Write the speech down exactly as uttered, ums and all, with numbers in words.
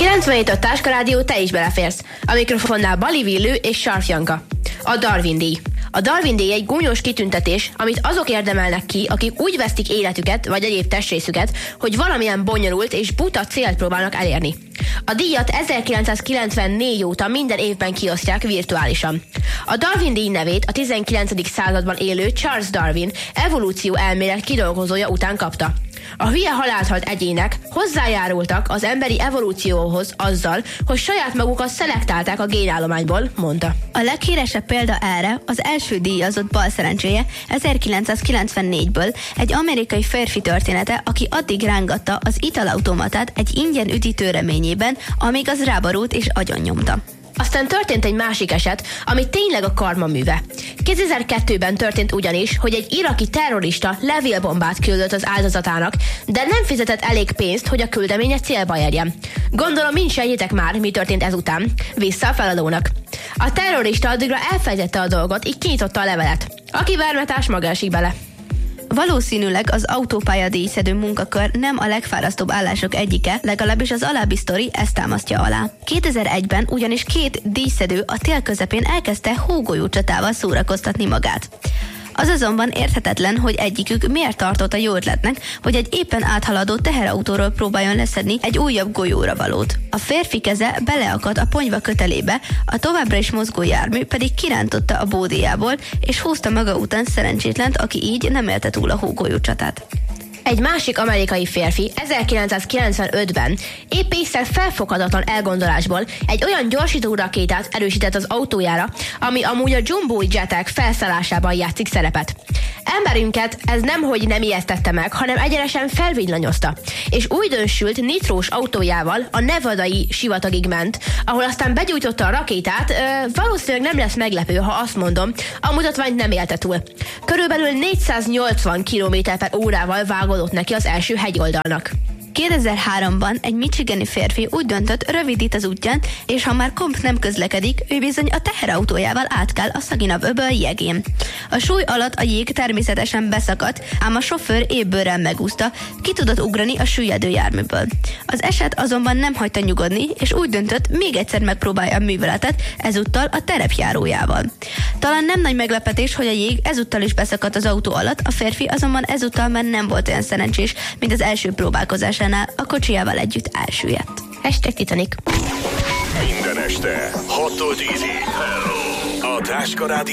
kilencvenhét a Táska Rádió, te is beleférsz. A mikrofonnál Bali Villő és Sarf Janka. A Darwin-díj. A Darwin-díj egy gúnyos kitüntetés, amit azok érdemelnek ki, akik úgy vesztik életüket vagy egyéb testrészüket, hogy valamilyen bonyolult és buta célt próbálnak elérni. A díjat ezerkilencszázkilencvennégy óta minden évben kiosztják virtuálisan. A Darwin-díj nevét a tizenkilencedik században élő Charles Darwin evolúció elmélet kidolgozója után kapta. A hülye halált halt egyének hozzájárultak az emberi evolúcióhoz azzal, hogy saját magukat szelektálták a génállományból, mondta. A leghíresebb példa erre az első díjazott balszerencséje ezerkilencszázkilencvennégyből egy amerikai férfi története, aki addig rángatta az italautomatát egy ingyen üdítő reményében, amíg az ráborult és agyonnyomta. Aztán történt egy másik eset, ami tényleg a karma műve. kétezer-kettőben történt ugyanis, hogy egy iraki terrorista levélbombát küldött az áldozatának, de nem fizetett elég pénzt, hogy a küldeménye célba érjen. Gondolom, mind sejtitek már, mi történt ezután. Vissza a feladónak. A terrorista addigra elfelejtette a dolgot, így kinyitotta a levelet. Aki vermetás, maga esik bele. Valószínűleg az autópálya díjszedő munkakör nem a legfárasztóbb állások egyike, legalábbis az alábbi sztori ezt támasztja alá. kétezer-egyben ugyanis két díjszedő a tél közepén elkezdte hógolyócsatával szórakoztatni magát. Az azonban érthetetlen, hogy egyikük miért tartotta jó ötletnek, hogy egy éppen áthaladó teherautóról próbáljon leszedni egy újabb golyóra valót. A férfi keze beleakadt a ponyva kötelébe, a továbbra is mozgó jármű pedig kirántotta a bódéjából, és húzta maga után szerencsétlent, aki így nem élte túl a hógolyócsatát. Egy másik amerikai férfi ezerkilencszázkilencvenötben épp észre felfoghatatlan elgondolásból egy olyan gyorsító rakétát erősített az autójára, ami amúgy a jumbo jetek felszállásában játszik szerepet. Emberünket ez nemhogy nem ijesztette meg, hanem egyenesen felvillanyozta, és újdonsült nitrós autójával a nevadai sivatagig ment, ahol aztán begyújtotta a rakétát. Ö, valószínűleg nem lesz meglepő, ha azt mondom, a mutatványt nem élte túl. Körülbelül négyszáznyolcvan kilométer per órával vágódott neki az első hegyoldalnak. kétezer-háromban egy michigani férfi úgy döntött, rövidít az útján, és ha már komp nem közlekedik, ő bizony a teherautójával átkel a Saginaw öböl jegén. A súly alatt a jég természetesen beszakadt, ám a sofőr ébbőrrel megúszta, ki tudott ugrani a süllyedő járműből. Az eset azonban nem hagyta nyugodni, és úgy döntött, még egyszer megpróbálja a műveletet, ezúttal a terepjárójával. Talán nem nagy meglepetés, hogy a jég ezúttal is beszakadt az autó alatt, a férfi azonban ezúttal már nem volt olyan szerencsés, mint az első próbálkozás. A kocsijával együtt elsüllyedt. Hashtag Titanic. Minden este hattól tízig. A Táska Rádió